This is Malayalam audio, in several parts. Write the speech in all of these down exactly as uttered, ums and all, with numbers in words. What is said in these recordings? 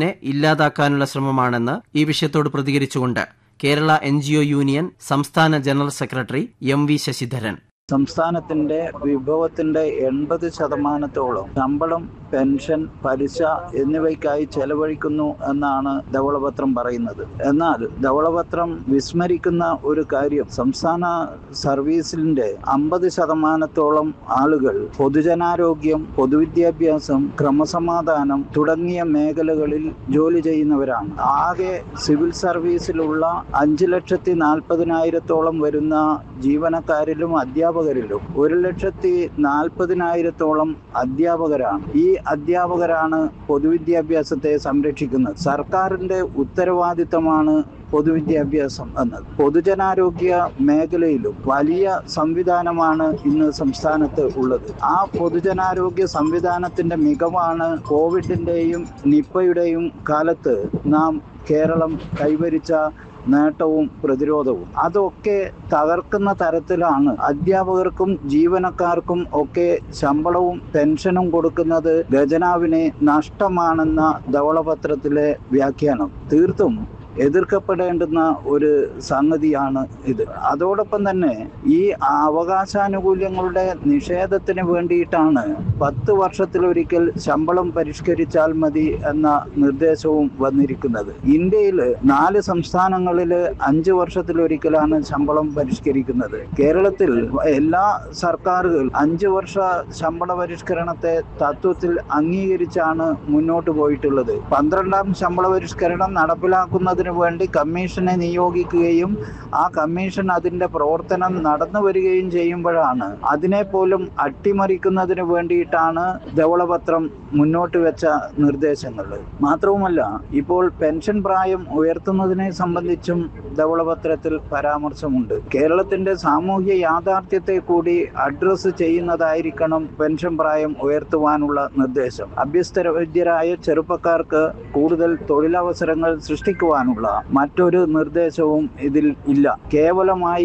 തൊഴിലിനെ ഇല്ലാതാക്കാനുള്ള ശ്രമമാണെന്ന് ഈ വിഷയത്തോട് പ്രതികരിച്ചുകൊണ്ട് Kerala N G O union സംസ്ഥാന general secretary M V Sasidharan. സംസ്ഥാനത്തിന്റെ വിഭവത്തിന്റെ എൺപത് ശതമാനത്തോളം ശമ്പളം, പെൻഷൻ, പലിശ എന്നിവയ്ക്കായി ചെലവഴിക്കുന്നു എന്നാണ് ധവളപത്രം പറയുന്നത്. എന്നാൽ ധവളപത്രം വിസ്മരിക്കുന്ന ഒരു കാര്യം, സംസ്ഥാന സർവീസിന്റെ അമ്പത് ശതമാനത്തോളം ആളുകൾ പൊതുജനാരോഗ്യം, പൊതുവിദ്യാഭ്യാസം, ക്രമസമാധാനം തുടങ്ങിയ മേഖലകളിൽ ജോലി ചെയ്യുന്നവരാണ്. ആകെ സിവിൽ സർവീസിലുള്ള അഞ്ചു ലക്ഷത്തി നാൽപ്പതിനായിരത്തോളം വരുന്ന ജീവനക്കാരിലും അധ്യാപകരിലും ഒരു ലക്ഷത്തി നാൽപ്പതിനായിരത്തോളം അധ്യാപകരാണ്. ഈ അധ്യാപകരാണ് പൊതുവിദ്യാഭ്യാസത്തെ സംരക്ഷിക്കുന്നത്. സർക്കാരിന്റെ ഉത്തരവാദിത്തമാണ് പൊതുവിദ്യാഭ്യാസം എന്നത്. പൊതുജനാരോഗ്യ മേഖലയിലും വലിയ സംവിധാനമാണ് ഇന്ന് സംസ്ഥാനത്ത് ഉള്ളത്. ആ പൊതുജനാരോഗ്യ സംവിധാനത്തിന്റെ മികവാണ് കോവിഡിന്റെയും നിപ്പയുടെയും കാലത്ത് നാം കേരളം കൈവരിച്ച നേട്ടവും പ്രതിരോധവും. അതൊക്കെ തകർക്കുന്ന തരത്തിലാണ് അധ്യാപകർക്കും ജീവനക്കാർക്കും ഒക്കെ ശമ്പളവും പെൻഷനും കൊടുക്കുന്നത് ഖജനാവിനെ നഷ്ടമാണെന്ന ധവളപത്രത്തിലെ വ്യാഖ്യാനം തീർത്തും എതിർക്കപ്പെടേണ്ടുന്ന ഒരു സംഗതിയാണ് ഇത്. അതോടൊപ്പം തന്നെ ഈ അവകാശാനുകൂല്യങ്ങളുടെ നിഷേധത്തിന് വേണ്ടിയിട്ടാണ് പത്ത് വർഷത്തിലൊരിക്കൽ ശമ്പളം പരിഷ്കരിച്ചാൽ മതി എന്ന നിർദ്ദേശവും വന്നിരിക്കുന്നത്. ഇന്ത്യയിൽ നാല് സംസ്ഥാനങ്ങളിൽ അഞ്ച് വർഷത്തിലൊരിക്കലാണ് ശമ്പളം പരിഷ്കരിക്കുന്നത്. കേരളത്തിൽ എല്ലാ സർക്കാരുകൾ അഞ്ച് വർഷ ശമ്പള പരിഷ്കരണത്തെ തത്വത്തിൽ അംഗീകരിച്ചാണ് മുന്നോട്ട് പോയിട്ടുള്ളത്. പന്ത്രണ്ടാം ശമ്പള പരിഷ്കരണം നടപ്പിലാക്കുന്നത് വേണ്ടി കമ്മീഷനെ നിയോഗിക്കുകയും ആ കമ്മീഷൻ അതിന്റെ പ്രവർത്തനം നടന്നു വരികയും ചെയ്യുമ്പോഴാണ് അതിനെ പോലും അട്ടിമറിക്കുന്നതിന് വേണ്ടിയിട്ടാണ് ധവളപത്രം മുന്നോട്ട് വെച്ച നിർദ്ദേശങ്ങൾ. മാത്രവുമല്ല, ഇപ്പോൾ പെൻഷൻ പ്രായം ഉയർത്തുന്നതിനെ സംബന്ധിച്ചും ധവളപത്രത്തിൽ പരാമർശമുണ്ട്. കേരളത്തിന്റെ സാമൂഹ്യ യാഥാർത്ഥ്യത്തെ കൂടി അഡ്രസ് ചെയ്യുന്നതായിരിക്കണം പെൻഷൻ പ്രായം ഉയർത്തുവാനുള്ള നിർദ്ദേശം. അഭ്യസ്തവിദ്യരായ ചെറുപ്പക്കാർക്ക് കൂടുതൽ തൊഴിലവസരങ്ങൾ സൃഷ്ടിക്കുവാനുള്ള മറ്റൊരു നിർദ്ദേശവും ഇതിൽ ഇല്ല. കേവലമായി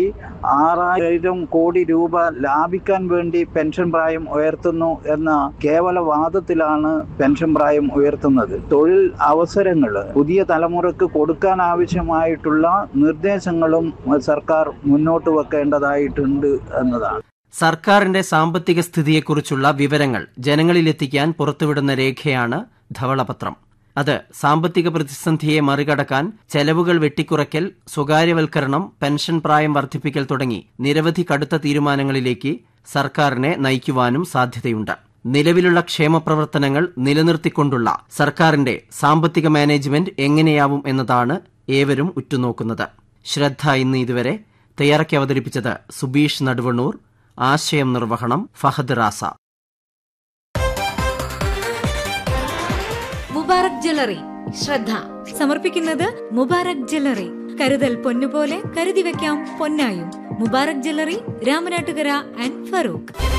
ആറായിരം കോടി രൂപ ലാഭിക്കാൻ വേണ്ടി പെൻഷൻ പ്രായം ഉയർത്തുന്നു എന്ന കേവല വാദത്തിലാണ് പെൻഷൻ പ്രായം ഉയർത്തുന്നത്. തൊഴിൽ അവസരങ്ങൾ പുതിയ തലമുറക്ക് കൊടുക്കാൻ ആവശ്യമായിട്ടുള്ള നിർദ്ദേശങ്ങളും സർക്കാർ മുന്നോട്ട് വെക്കേണ്ടതായിട്ടുണ്ട് എന്നതാണ്. സർക്കാരിന്റെ സാമ്പത്തിക സ്ഥിതിയെക്കുറിച്ചുള്ള വിവരങ്ങൾ ജനങ്ങളിലെത്തിക്കാൻ പുറത്തുവിടുന്ന രേഖയാണ് ധവളപത്രം. അത് സാമ്പത്തിക പ്രതിസന്ധിയെ മറികടക്കാൻ ചെലവുകൾ വെട്ടിക്കുറയ്ക്കൽ, സ്വകാര്യവൽക്കരണം, പെൻഷൻ പ്രായം വർദ്ധിപ്പിക്കൽ തുടങ്ങി നിരവധി കടുത്ത തീരുമാനങ്ങളിലേക്ക് സർക്കാരിനെ നയിക്കുവാനും സാധ്യതയുണ്ട്. നിലവിലുള്ള ക്ഷേമപ്രവർത്തനങ്ങൾ നിലനിർത്തിക്കൊണ്ടുള്ള സർക്കാരിന്റെ സാമ്പത്തിക മാനേജ്മെന്റ് എങ്ങനെയാവും എന്നതാണ് ഏവരും ഉറ്റുനോക്കുന്നത്. ശ്രദ്ധ ഇന്ന് ഇതുവരെ തയ്യാറാക്കി അവതരിപ്പിച്ചത് സുബീഷ് നടുവണ്ണൂർ. ആശയം നിർവഹണം ഫഹദ് റാസ. മുബാറക് ജ്വല്ലറി ശ്രദ്ധ സമർപ്പിക്കുന്നത് മുബാറക് ജ്വല്ലറി. കരുതൽ പൊന്നുപോലെ കരുതി വെക്കാം പൊന്നായും. Mubarak jewellery, Ramanattukara and Farooq.